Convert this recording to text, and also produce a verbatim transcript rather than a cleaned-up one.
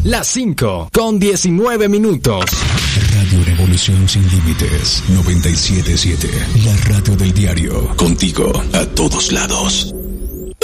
Las cinco con diecinueve minutos. Radio Revolución Sin Límites noventa y siete punto siete. La radio del diario. Contigo a todos lados.